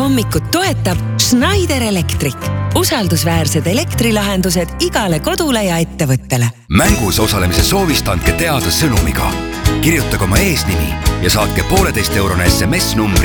hommikut toetab Schneider Electric. Usaldusväärsed elektrilahendused igale kodule ja ettevõttele. Mängus osalemise soovist andke teada sõnumiga. Kirjutage oma eesnimi ja saatke 1,5 eurone SMS numbri